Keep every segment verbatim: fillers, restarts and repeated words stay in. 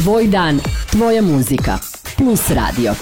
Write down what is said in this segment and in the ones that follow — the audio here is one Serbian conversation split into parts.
Tvoj dan, tvoja muzika. Plus radio.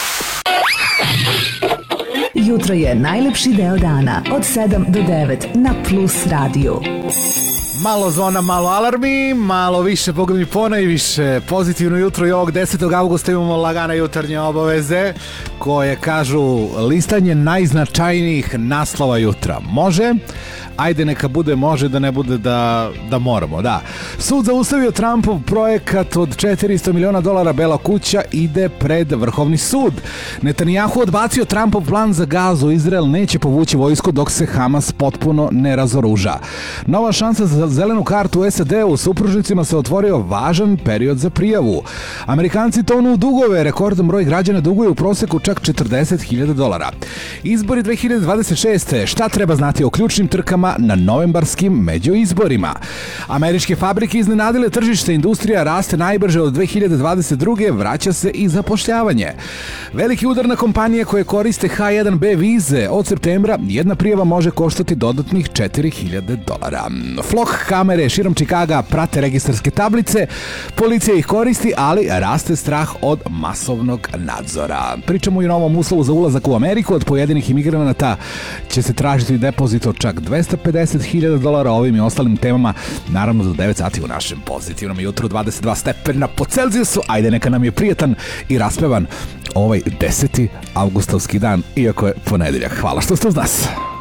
Jutro je najlepši deo dana od sedam do devet na Plus radiju. Malo zvona, malo alarmi, malo više pogledni pona i više pozitivno jutro i ovog desetog avgusta imamo lagane jutarnje obaveze koje kažu listanje najznačajnijih naslova jutra. Može? Ajde neka bude može, da ne bude da, da moramo, da. Sud zaustavio Trumpov projekat od četiristo miliona dolara, Bela kuća ide pred Vrhovni sud. Netanjahu odbacio Trumpov plan za Gazu, Izrael neće povući vojsku dok se Hamas potpuno ne razoruža. Nova šansa za zelenu kartu u S A D-u, supružnicima se otvorio važan period za prijavu. Amerikanci tonu u dugove, rekordan broj građana duguje u proseku čak četrdeset hiljada dolara. Izbori dve hiljade dvadeset šeste. Šta treba znati o ključnim trkama na novembarskim međuizborima? Američke fabrike iznenadile tržište, industrija raste najbrže od dve hiljade dvadeset druge. Vraća se i zapošljavanje. Veliki udar na kompanije koje koriste H jedan B vize. Od septembra jedna prijava može koštati dodatnih četiri hiljade dolara. Flock kamere širom Čikaga prate registarske tablice, policija ih koristi, ali raste strah od masovnog nadzora. Pričamo i o novom uslovu za ulazak u Ameriku. Od pojedinih imigranata će se tražiti depozit od čak dvesta pedeset hiljada dolara. Ovim i ostalim temama, naravno do devet sati u našem pozitivnom jutru. Dvadeset dva stepena po Celzijusu. Ajde, neka nam je prijatan i raspevan ovaj deseti avgustovski dan, iako je ponedeljak. Hvala što ste uz nas.